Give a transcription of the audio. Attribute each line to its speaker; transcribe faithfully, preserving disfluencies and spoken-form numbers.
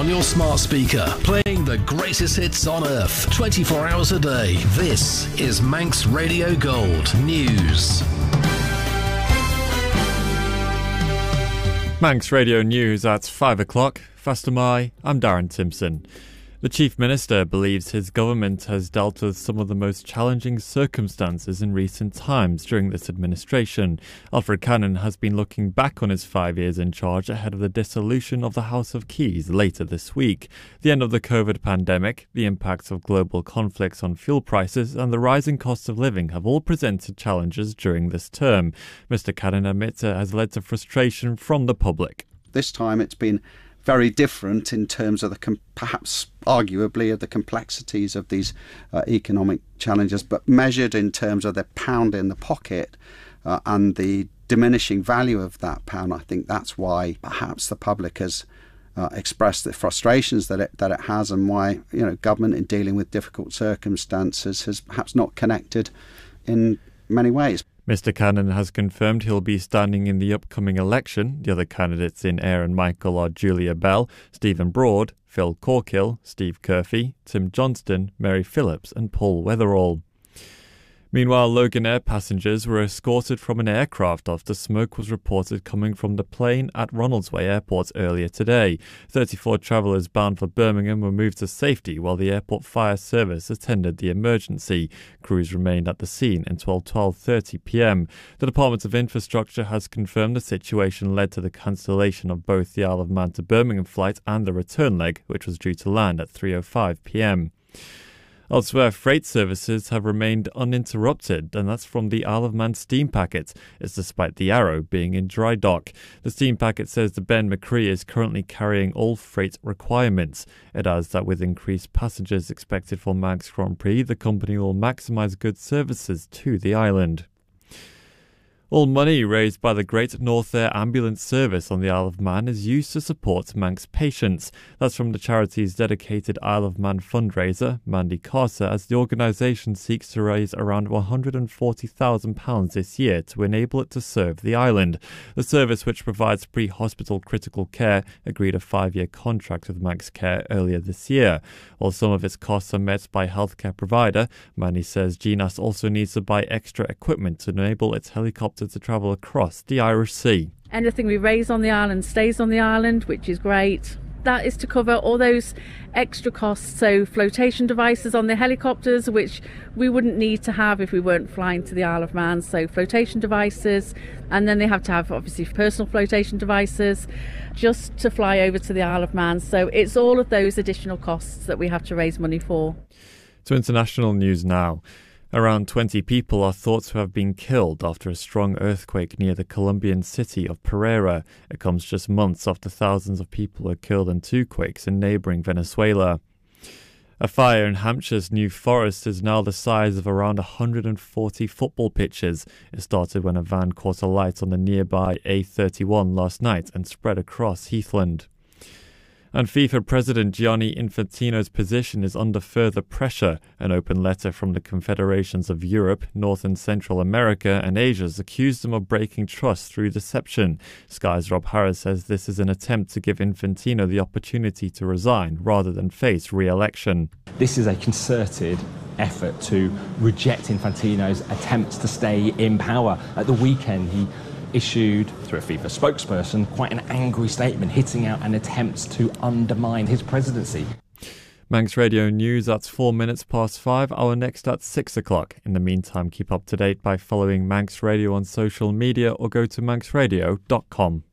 Speaker 1: on your smart speaker, playing the greatest hits on earth, twenty-four hours a day. This is Manx Radio Gold News.
Speaker 2: Manx Radio News at five o'clock. Fastamai, I'm Darren Timpson. The Chief Minister believes his government has dealt with some of the most challenging circumstances in recent times during this administration. Alfred Cannon has been looking back on his five years in charge ahead of the dissolution of the House of Keys later this week. The end of the COVID pandemic, the impacts of global conflicts on fuel prices and the rising cost of living have all presented challenges during this term. Mister Cannon admits it has led to frustration from the public.
Speaker 3: This time it's been very different in terms of the com- perhaps arguably of the complexities of these uh, economic challenges, but measured in terms of the pound in the pocket uh, and the diminishing value of that pound. I think that's why perhaps the public has uh, expressed the frustrations that it that it has, and why, you know, government in dealing with difficult circumstances has perhaps not connected in many ways.
Speaker 2: Mister Cannon has confirmed he'll be standing in the upcoming election. The other candidates in Aaron Michael are Julia Bell, Stephen Broad, Phil Corkill, Steve Curfey, Tim Johnston, Mary Phillips and Paul Weatherall. Meanwhile, Loganair passengers were escorted from an aircraft after smoke was reported coming from the plane at Ronaldsway Airport earlier today. thirty-four travellers bound for Birmingham were moved to safety while the airport fire service attended the emergency. Crews remained at the scene until twelve thirty p m. The Department of Infrastructure has confirmed the situation led to the cancellation of both the Isle of Man to Birmingham flight and the return leg, which was due to land at three oh five p m. Elsewhere, freight services have remained uninterrupted, and that's from the Isle of Man steam packet. It's despite the Arrow being in dry dock. The steam packet says the Ben Macree is currently carrying all freight requirements. It adds that with increased passengers expected for Manx Grand Prix, the company will maximise goods services to the island. All money raised by the Great North Air Ambulance Service on the Isle of Man is used to support Manx patients. That's from the charity's dedicated Isle of Man fundraiser, Mandy Carter, as the organisation seeks to raise around one hundred forty thousand pounds this year to enable it to serve the island. The service, which provides pre-hospital critical care, agreed a five-year contract with Manx Care earlier this year. While some of its costs are met by healthcare provider, Mandy says G N A S also needs to buy extra equipment to enable its helicopter to travel across the Irish Sea.
Speaker 4: Anything we raise on the island stays on the island, which is great. That is to cover all those extra costs, so flotation devices on the helicopters, which we wouldn't need to have if we weren't flying to the Isle of Man. So flotation devices, and then they have to have obviously personal flotation devices just to fly over to the Isle of Man. So it's all of those additional costs that we have to raise money for.
Speaker 2: To international news now. Around twenty people are thought to have been killed after a strong earthquake near the Colombian city of Pereira. It comes just months after thousands of people were killed in two quakes in neighbouring Venezuela. A fire in Hampshire's New Forest is now the size of around one hundred forty football pitches. It started when a van caught alight on the nearby A thirty-one last night and spread across Heathland. And FIFA President Gianni Infantino's position is under further pressure. An open letter from the Confederations of Europe, North and Central America and Asia has accused him of breaking trust through deception. Sky's Rob Harris says this is an attempt to give Infantino the opportunity to resign rather than face re-election.
Speaker 5: This is a concerted effort to reject Infantino's attempts to stay in power. At the weekend, he issued, through a FIFA spokesperson, quite an angry statement hitting out an attempt to undermine his presidency.
Speaker 2: Manx Radio News at four minutes past five, our next at six o'clock. In the meantime, keep up to date by following Manx Radio on social media or go to manx radio dot com.